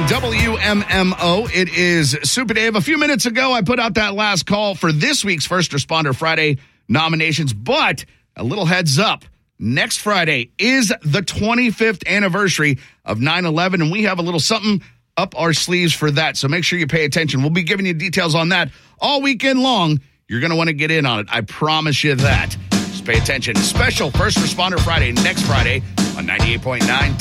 WMMO. It is Super Dave. A few minutes ago, I put out that last call for this week's First Responder Friday nominations, but a little heads up. Next Friday is the 25th anniversary of 9/11, and we have a little something up our sleeves for that, so make sure you pay attention. We'll be giving you details on that all weekend long. You're going to want to get in on it. I promise you that. Just pay attention. Special First Responder Friday next Friday on 98.9